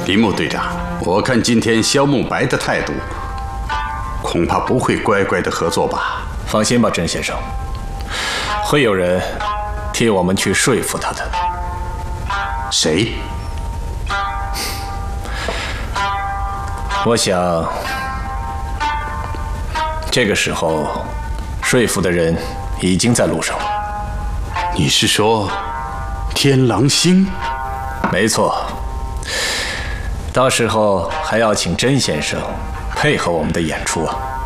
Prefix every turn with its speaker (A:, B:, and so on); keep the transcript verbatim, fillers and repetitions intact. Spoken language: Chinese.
A: 林木队长，我看今天萧慕白的态度，恐怕不会乖乖的合作吧？
B: 放心吧，甄先生，会有人替我们去说服他的。
A: 谁？
B: 我想，这个时候说服的人已经在路上了。
A: 你是说天狼星？
B: 没错。到时候还要请甄先生配合我们的演出啊。